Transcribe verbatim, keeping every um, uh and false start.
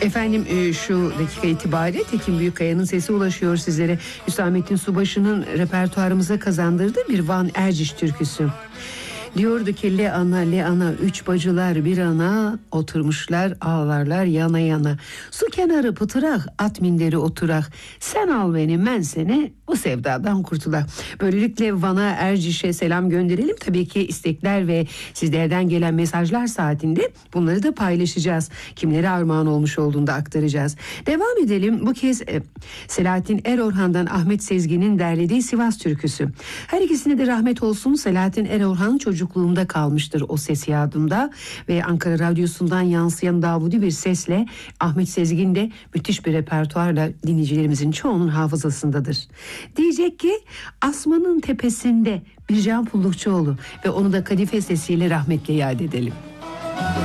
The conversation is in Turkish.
Efendim e, şu dakika itibariyle Tekin Büyükkaya'nın sesi ulaşıyor sizlere. Hüsamettin Subaşı'nın repertuarımıza kazandırdığı bir Van Erciş türküsü. Diyordu ki le ana le ana üç bacılar bir ana oturmuşlar ağlarlar yana yana. Su kenarı pıtırak at minderi oturak. Sen al beni ben seni bu sevdadan kurtulak. Böylelikle Van'a Erciş'e selam gönderelim. Tabii ki istekler ve sizlerden gelen mesajlar saatinde bunları da paylaşacağız. Kimlere armağan olmuş olduğunu da aktaracağız. Devam edelim. Bu kez e, Selahattin Erorhan'dan Ahmet Sezgin'in derlediği Sivas türküsü. Her ikisine de rahmet olsun. Selahattin Erorhan çocukluğumda kalmıştır o ses yadımda ve Ankara Radyosu'ndan yansıyan davudi bir sesle Ahmet Sezgin de müthiş bir repertuarla dinleyicilerimizin çoğunun hafızasındadır. Diyecek ki Asmanın Tepesinde Bircan Pullukçuoğlu ve onu da kadife sesiyle rahmetle yad edelim.